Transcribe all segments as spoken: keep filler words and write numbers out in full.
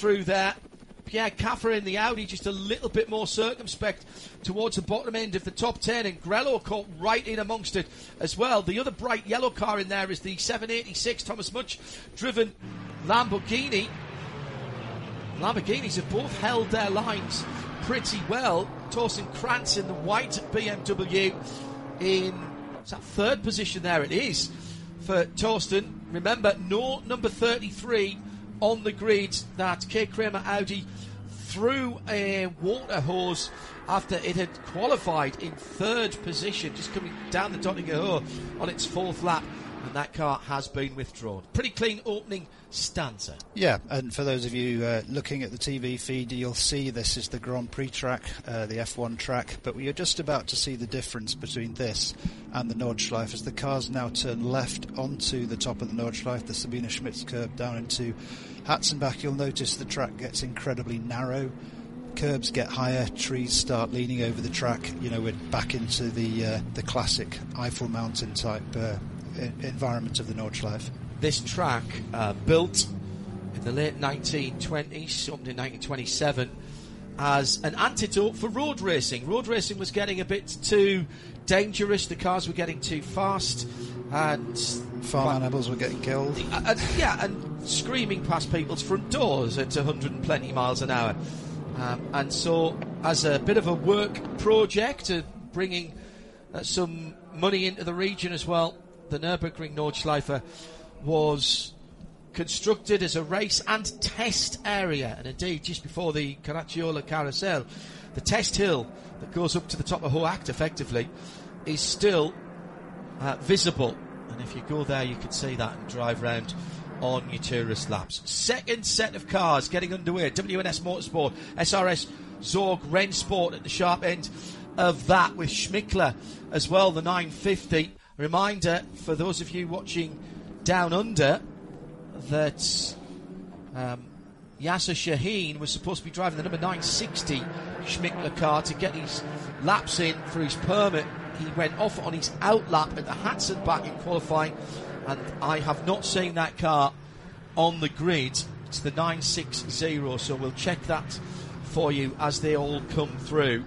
through there. Pierre Caffer in the Audi, just a little bit more circumspect towards the bottom end of the top ten, and Grello caught right in amongst it as well. The other bright yellow car in there is the seven eighty-six Thomas Much driven Lamborghini. Lamborghinis have both held their lines pretty well. Torsten Krantz in the white B M W in is that third position there. It is for Torsten. Remember, no number thirty-three on the grid. That K. Kramer Audi threw a water hose after it had qualified in third position, just coming down the Dottinger Hohe on its fourth lap, and that car has been withdrawn. Pretty clean opening stanza. Yeah, and for those of you uh, looking at the T V feed, you'll see this is the Grand Prix track, uh, the F one track, but we are just about to see the difference between this and the Nordschleife as the cars now turn left onto the top of the Nordschleife, the Sabine Schmitz curb down into Hatzenbach. You'll notice the track gets incredibly narrow. Curbs get higher, trees start leaning over the track. You know, we're back into the uh, the classic Eiffel Mountain type uh, environment of the Nordschleife. This track, uh, built in the late nineteen twenties, up to nineteen twenty-seven, as an antidote for road racing. Road racing was getting a bit too dangerous, the cars were getting too fast, and farm well, animals were getting killed. Uh, and, yeah, and screaming past people's front doors at one hundred twenty miles an hour. Um, and so, as a bit of a work project, uh, bringing uh, some money into the region as well, the Nürburgring Nordschleife was constructed as a race and test area. And indeed, just before the Caracciola Carousel, the test hill that goes up to the top of Hoacht, effectively, is still uh, visible. And if you go there, you can see that and drive round on your tourist laps. Second set of cars getting underway. W N S Motorsport, S R S Zorg Rennsport at the sharp end of that, with Schmickler as well, the nine fifty. Reminder for those of you watching Down Under that um, Yasser Shaheen was supposed to be driving the number nine sixty Schmickler car to get his laps in for his permit. He went off on his outlap at the Hatzenbach in qualifying, and I have not seen that car on the grid. It's the nine sixty, so we'll check that for you as they all come through.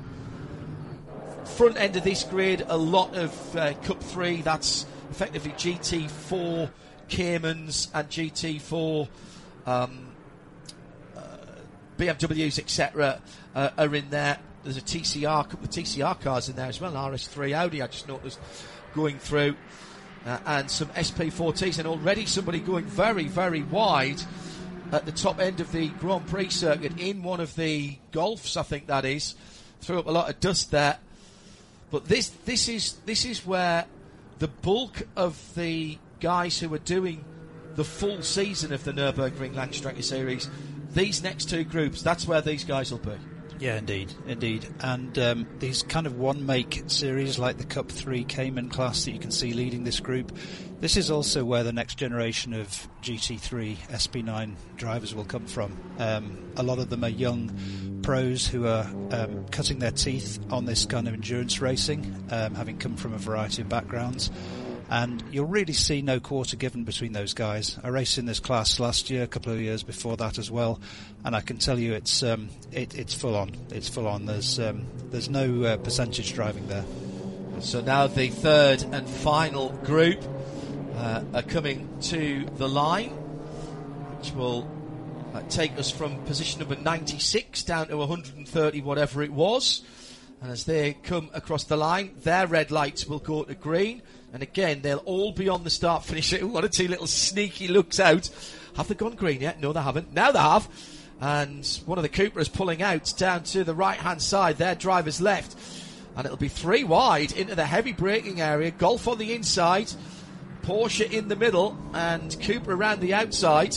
Front end of this grid, a lot of uh, Cup three, that's effectively G T four Caymans and G T four um, uh, B M Ws, et cetera, uh, are in there. There's a T C R, a couple of T C R cars in there as well, an R S three Audi I just noticed going through, uh, and some S P four Ts, and already somebody going very, very wide at the top end of the Grand Prix circuit in one of the Golfs, I think that is. Threw up a lot of dust there. But this this is this is where the bulk of the guys who are doing the full season of the Nürburgring Langstrecke Series, these next two groups, that's where these guys will be. Yeah, indeed, indeed. And um, these kind of one-make series like the Cup three Cayman class that you can see leading this group, this is also where the next generation of G T three S P nine drivers will come from. Um, a lot of them are young pros who are um, cutting their teeth on this kind of endurance racing, um, having come from a variety of backgrounds. And you'll really see no quarter given between those guys. I raced in this class last year, a couple of years before that as well, and I can tell you it's um, it, it's full on. It's full on. There's um, there's no uh, percentage driving there. So now the third and final group uh, are coming to the line, which will uh, take us from position number ninety-six down to one hundred thirty, whatever it was. And as they come across the line, their red lights will go to green. And again, they'll all be on the start finish. One or two little sneaky looks out. Have they gone green yet? No, they haven't. Now they have. And one of the Cupras pulling out down to the right-hand side. Their driver's left. And it'll be three wide into the heavy braking area. Golf on the inside. Porsche in the middle. And Cupra around the outside.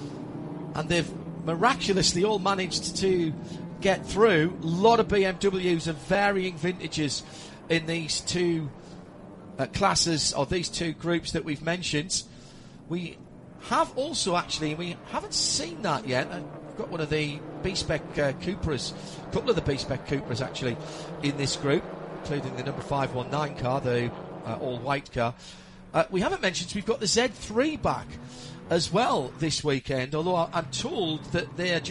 And they've miraculously all managed to get through. A lot of B M Ws of varying vintages in these two Uh, classes, or these two groups that we've mentioned. We have also actually, we haven't seen that yet, I've got one of the B-Spec uh, Cupras, a couple of the B-Spec Cupras actually in this group, including the number five one nine car, the uh, all-white car. Uh, we haven't mentioned we've got the Z three back as well this weekend, although I'm told that they're